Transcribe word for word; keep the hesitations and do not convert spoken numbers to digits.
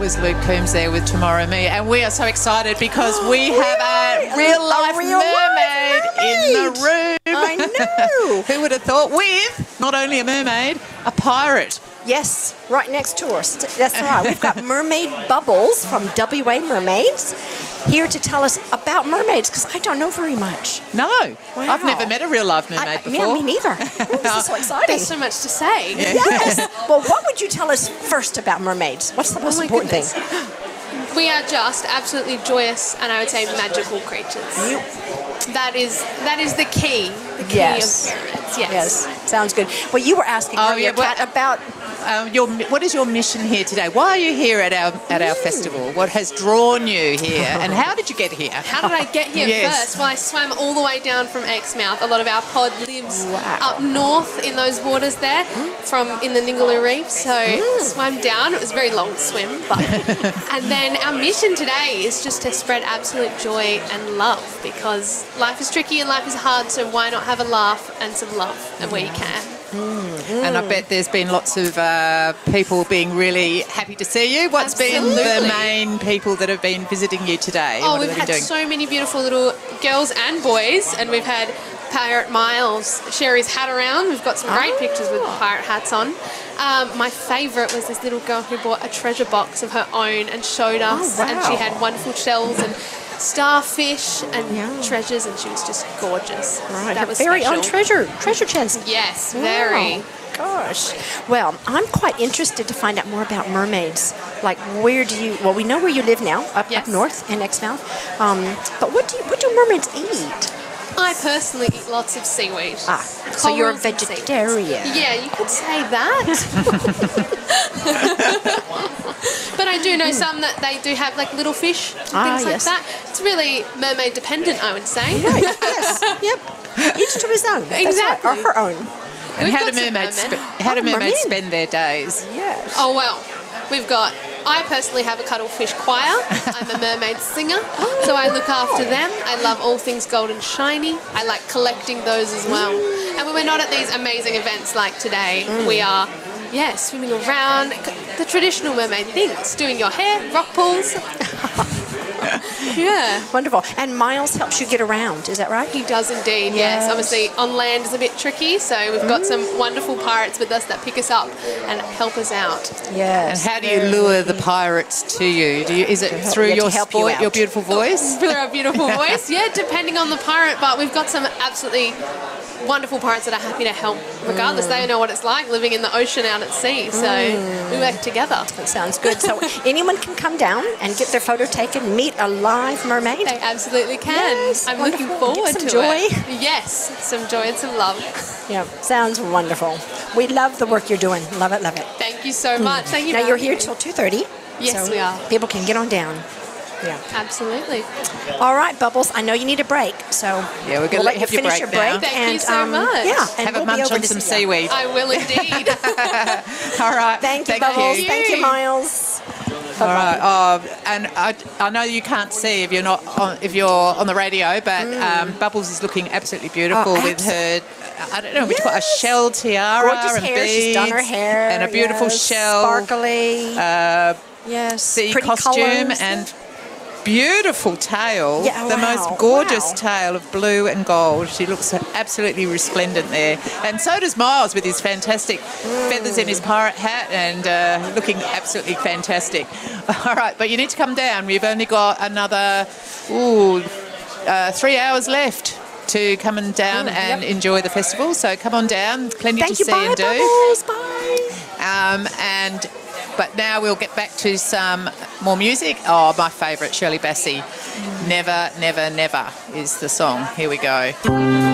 was Luke Coombs there with Tomorrow Me, and we are so excited because we have a real-life real mermaid, mermaid in the room. I know. Who would have thought? With not only a mermaid, a pirate. Yes, right next to us. That's right. We've got Mermaid Bubbles from W A Mermaids here to tell us about mermaids, because I don't know very much. No, Wow. I've never met a real-life mermaid I, before. yeah, me neither. Ooh, this is so exciting. There's so much to say. Yeah. Yes. Well, what would you tell us first about mermaids? What's the most my important goodness. thing? We are just absolutely joyous and I would say magical creatures. You, That is that is the key. The key Yes. of mermaids. Yes. yes, sounds good. Well, you were asking Oh, earlier, yeah, well- Kat, about Um, your, what is your mission here today? Why are you here at our at our festival? What has drawn you here, and how did you get here? How did I get here Yes. first? Well, I swam all the way down from Exmouth. A lot of our pod lives Wow. up north in those waters there, from in the Ningaloo Reef. So Mm. swam down. It was a very long swim, but and then our mission today is just to spread absolute joy and love, because life is tricky and life is hard. So why not have a laugh and some love, and where you can. And I bet there's been lots of uh, people being really happy to see you. What's been the Absolutely. main people that have been visiting you today? Oh, what we've have had they been doing? so many beautiful little girls and boys, and we've had Pirate Miles share his hat around. We've got some great pictures with pirate hats on. Um, my favourite was this little girl who bought a treasure box of her own and showed us, Oh, and she wow. had wonderful shells and starfish and Yeah. treasures, and she was just gorgeous. right, That was very special. on treasure treasure chest. Yes, Wow. very. Gosh. Well, I'm quite interested to find out more about mermaids. Like, where do you? Well, we know where you live now, up, Yes. up north in Exmouth. Um, but what do you, what do mermaids eat? I personally eat lots of seaweed. Ah, so you're a Corals and seaweeds. vegetarian. Yeah, you could say that. But I do know some that they do have like little fish and Ah, things like yes. that. It's really mermaid dependent, I would say. Right. Yes. Yep. Each to his own. That's right. Exactly. Or her own. And We've how got do some mermaids mermen. sp- how do Oh, mermaids mermen. spend their days? Yes. Oh well, we've got. I personally have a cuttlefish choir. I'm a mermaid singer, so I look after them. I love all things gold and shiny. I like collecting those as well. And when we're not at these amazing events like today, we are, yeah, swimming around, the traditional mermaid things, doing your hair, rock pools. Yeah. Wonderful. And Miles helps you get around. Is that right? He does indeed, Yes. yes. Obviously, on land is a bit tricky, so we've got some wonderful pirates with us that pick us up and help us out. And Yes. how do you lure the pirates to you? Do you is it help- through yeah, to your help you sport, out. your beautiful voice? For our beautiful voice, yeah, depending on the pirate, but we've got some absolutely wonderful pirates that are happy to help regardless. They know what it's like living in the ocean out at sea, so we work together. That sounds good. So anyone can come down and get their photo taken, meet a live mermaid. They absolutely can. Yes, I'm wonderful. looking forward Get some to joy. it. Yes, some joy and some love. Yeah, sounds wonderful. We love the work you're doing. Love it, love it. Thank you so much. Thank you. Now for you're having here me. till two thirty. Yes, so we are. People can get on down. Yeah. Absolutely. All right, Bubbles. I know you need a break, so Yeah, we're gonna we'll let let you you have your finish break your now. break. Thank you and, so um, much. Yeah, and Have we'll a munch be over on to some see you. seaweed. I will indeed. All right. Thank you, Thank Bubbles. you. Thank you, Miles. All right. Oh, and I, I know you can't see if you're not on, if you're on the radio, but um, Bubbles is looking absolutely beautiful Oh, with abs- her. I don't know which one, a Yes. shell tiara Gorgeous and hair. beads, She's done her hair. and a beautiful yes. shell Sparkly. uh, yes. sea Pretty costume colours. and beautiful tail. Yeah, the wow, most gorgeous wow. tail of blue and gold. She looks absolutely resplendent there, and so does Miles with his fantastic feathers in his pirate hat and uh, looking absolutely fantastic. All right, but you need to come down. We've only got another ooh, uh, three hours left to come and down Mm, and yep. enjoy the festival. So come on down. Plenty Thank to you. see Bye, and do. Bubbles. Bye. Um, and but now we'll get back to some more music. Oh, my favourite, Shirley Bassey. Never, never, never is the song. Here we go.